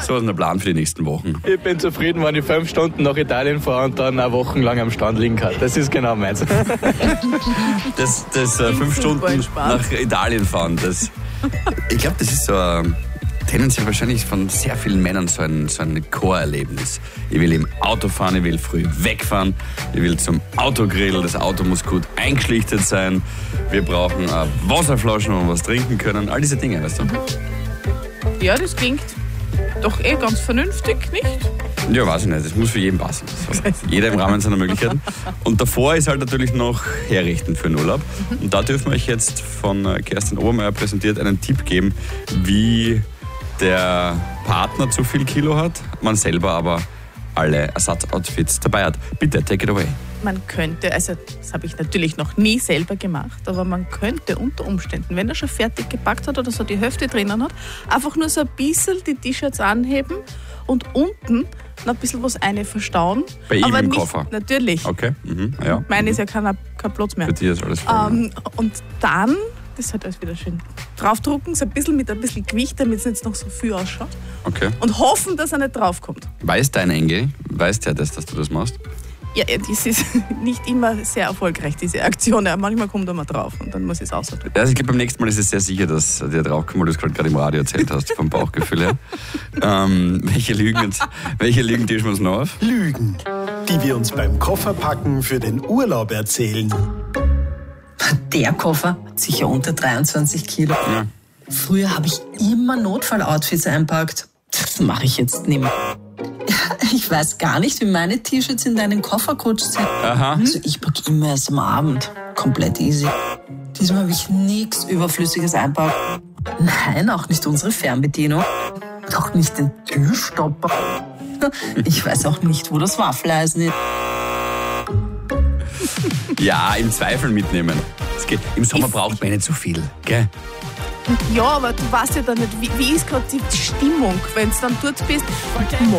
So ist der Plan für die nächsten Wochen. Ich bin zufrieden, wenn ich 5 Stunden nach Italien fahre und dann auch wochenlang am Strand liegen kann. Das ist genau meins. Das 5 Stunden nach Italien fahren, ich glaube, das ist so tendenziell wahrscheinlich von sehr vielen Männern so ein Chorerlebnis. Ich will im Auto fahren, ich will früh wegfahren, ich will zum Autogrill, das Auto muss gut eingeschlichtet sein, wir brauchen Wasserflaschen, wo wir was trinken können, all diese Dinge, weißt du? Ja, das klingt doch ganz vernünftig, nicht? Ja, weiß ich nicht, das muss für jeden passen. So, jeder im Rahmen seiner Möglichkeiten. Und davor ist halt natürlich noch herrichten für den Urlaub. Und da dürfen wir euch jetzt von Kerstin Obermeier präsentiert einen Tipp geben, wie der Partner zu viel Kilo hat, man selber aber alle Ersatzoutfits dabei hat. Bitte, take it away. Man könnte, also das habe ich natürlich noch nie selber gemacht, aber man könnte unter Umständen, wenn er schon fertig gepackt hat oder so die Hälfte drinnen hat, einfach nur so ein bisschen die T-Shirts anheben und unten noch ein bisschen was verstauen. Bei ihm aber im nicht, Koffer? Natürlich. Okay. Ja. Meine ist ja kein Platz mehr. Für dich ist alles voll. Und dann, das hat alles wieder schön draufdrucken, so ein bisschen mit ein bisschen Gewicht, damit es nicht noch so viel ausschaut. Okay. Und hoffen, dass er nicht draufkommt. Weiß dein Engel, weiß der das, dass du das machst? Ja, das ist nicht immer sehr erfolgreich, diese Aktion. Ja, manchmal kommt er mal drauf und dann muss ich es ausdrücken. Also ich glaube, beim nächsten Mal ist es sehr sicher, dass der draufkommt, weil du es gerade im Radio erzählt hast, vom Bauchgefühl her. Welche Lügen tischen wir uns noch auf? Lügen, die wir uns beim Kofferpacken für den Urlaub erzählen. Der Koffer hat sicher unter 23 Kilo. Ja. Früher habe ich immer Notfalloutfits einpackt. Das mache ich jetzt nicht mehr. Ich weiß gar nicht, wie meine T-Shirts in deinen Koffer gerutscht sind. Aha. Also ich packe immer erst am Abend. Komplett easy. Diesmal habe ich nichts Überflüssiges einpackt. Nein, auch nicht unsere Fernbedienung. Auch nicht den Türstopper. Ich weiß auch nicht, wo das Waffeleisen ist. Ja, im Zweifel mitnehmen. Im Sommer braucht man nicht so viel, gell? Ja, aber du weißt ja dann nicht, wie ist gerade die Stimmung, wenn du dann dort bist.